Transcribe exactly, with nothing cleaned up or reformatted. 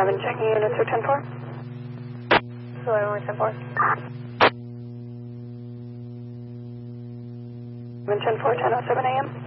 eleven checking units for ten four. eleven ten four. ten four, ten oh seven a m